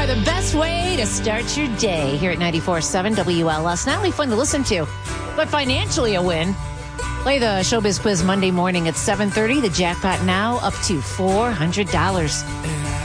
are the best way to start your day here at 94.7 WLS. Not only fun to listen to, but financially a win. Play the Showbiz Quiz Monday morning at 7:30. The jackpot now up to $400.